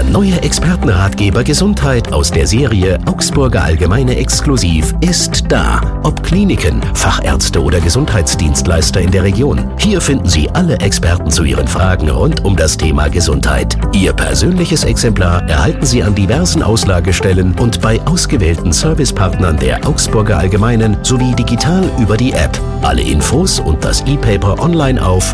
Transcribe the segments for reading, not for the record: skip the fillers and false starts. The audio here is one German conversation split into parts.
neue Expertenratgeber Gesundheit aus der Serie Augsburger Allgemeine Exklusiv ist da. Ob Kliniken, Fachärzte oder Gesundheitsdienstleister in der Region. Hier finden Sie alle Experten zu Ihren Fragen rund um das Thema Gesundheit. Ihr persönliches Exemplar erhalten Sie an diversen Auslagestellen und bei ausgewählten Servicepartnern der Augsburger Allgemeinen sowie digital über die App. Alle Infos und das E-Paper online auf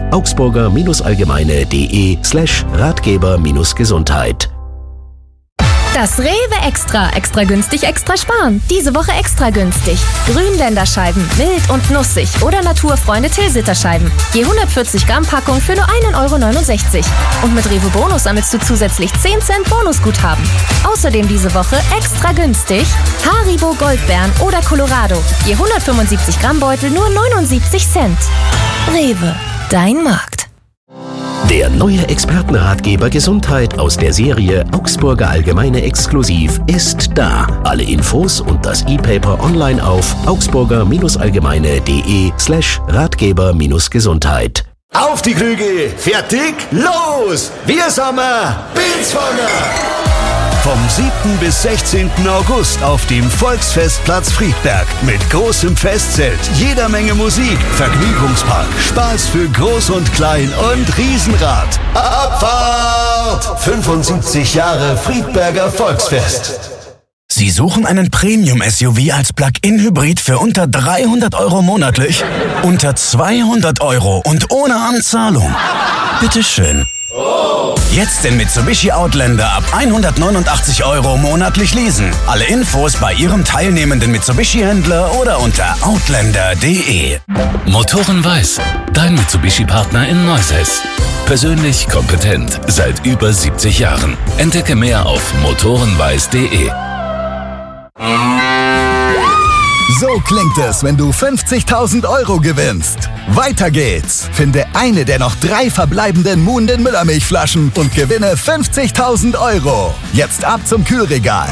augsburger-allgemeine.de/Ratgeber-Gesundheit. Das Rewe Extra. Extra günstig, extra sparen. Diese Woche extra günstig. Grünländerscheiben, mild und nussig oder Naturfreunde Tilsiterscheiben. Je 140 Gramm Packung für nur 1,69 €. Und mit Rewe Bonus sammelst du zusätzlich 10 Cent Bonusguthaben. Außerdem diese Woche extra günstig Haribo Goldbeeren oder Colorado. Je 175 Gramm Beutel nur 79 Cent. Rewe, dein Markt. Der neue Expertenratgeber Gesundheit aus der Serie Augsburger Allgemeine Exklusiv ist da. Alle Infos und das E-Paper online auf augsburger-allgemeine.de/Ratgeber-Gesundheit. Auf die Krüge, fertig, los! Wir sind Pilzfanger! Vom 7. bis 16. August auf dem Volksfestplatz Friedberg mit großem Festzelt, jeder Menge Musik, Vergnügungspark, Spaß für Groß und Klein und Riesenrad. Abfahrt! 75 Jahre Friedberger Volksfest. Sie suchen einen Premium-SUV als Plug-in-Hybrid für unter 300 € monatlich? Unter 200 € und ohne Anzahlung? Bitteschön. Jetzt den Mitsubishi Outlander ab 189 € monatlich leasen. Alle Infos bei Ihrem teilnehmenden Mitsubishi-Händler oder unter outlander.de. Motoren Weiß, dein Mitsubishi-Partner in Neusäß. Persönlich kompetent seit über 70 Jahren. Entdecke mehr auf motorenweiß.de. So klingt es, wenn du 50.000 € gewinnst. Weiter geht's. Finde eine der noch 3 verbleibenden Muhnden Müllermilchflaschen und gewinne 50.000 €. Jetzt ab zum Kühlregal.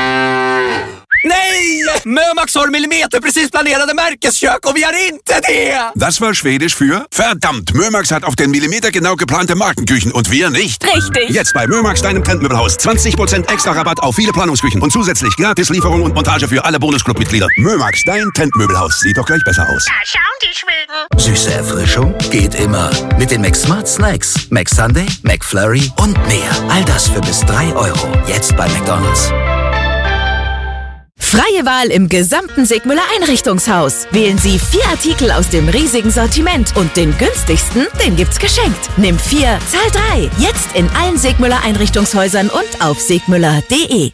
Nej! Mömax har millimeter precis planerade Märkeskök och vi har inte det! Das war Schwedisch für verdammt, Mömax hat auf den Millimeter genau geplante Markenküchen und wir nicht. Richtig. Jetzt bei Mömax, deinem Trendmöbelhaus. 20% extra Rabatt auf viele Planungsküchen und zusätzlich Gratislieferung und Montage für alle Bonusclub-Mitglieder. Mömax, dein Trendmöbelhaus. Sieht doch gleich besser aus. Da schauen die Schweden. Süße Erfrischung geht immer. Mit den McSmart Snacks. McSunday, McFlurry und mehr. All das für bis 3 €. Jetzt bei McDonald's. Freie Wahl im gesamten Segmüller Einrichtungshaus. Wählen Sie 4 Artikel aus dem riesigen Sortiment und den günstigsten, den gibt's geschenkt. Nimm 4, zahl 3. Jetzt in allen Segmüller Einrichtungshäusern und auf segmüller.de.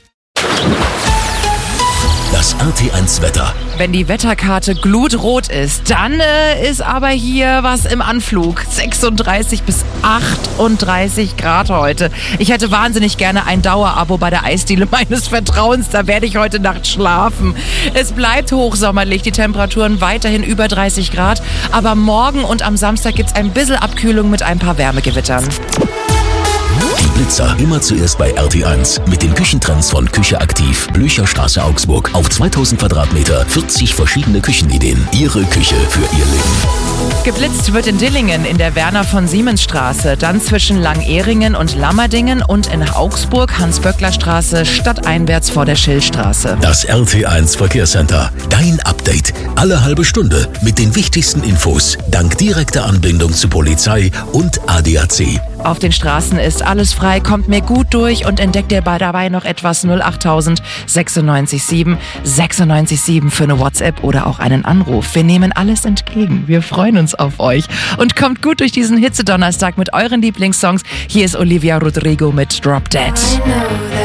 Das RT1 Wetter. Wenn die Wetterkarte glutrot ist, dann ist aber hier was im Anflug. 36 bis 38 Grad heute. Ich hätte wahnsinnig gerne ein Dauerabo bei der Eisdiele meines Vertrauens. Da werde ich heute Nacht schlafen. Es bleibt hochsommerlich, die Temperaturen weiterhin über 30 Grad. Aber morgen und am Samstag gibt's ein bisschen Abkühlung mit ein paar Wärmegewittern. Die Blitzer immer zuerst bei RT1 mit den Küchentrends von Küche aktiv. Blücherstraße Augsburg. Auf 2000 Quadratmeter 40 verschiedene Küchenideen. Ihre Küche für Ihr Leben. Geblitzt wird in Dillingen in der Werner-von-Siemens-Straße, dann zwischen Lang-Ehringen und Lammerdingen und in Augsburg Hans-Böckler-Straße stadteinwärts vor der Schillstraße. Das RT1 Verkehrscenter. Dein Update. Alle halbe Stunde mit den wichtigsten Infos. Dank direkter Anbindung zu Polizei und ADAC. Auf den Straßen ist alles frei, kommt mir gut durch und entdeckt ihr dabei noch etwas 08000 967 967 für eine WhatsApp oder auch einen Anruf. Wir nehmen alles entgegen. Wir freuen uns auf euch und kommt gut durch diesen Hitze-Donnerstag mit euren Lieblingssongs. Hier ist Olivia Rodrigo mit Drop Dead.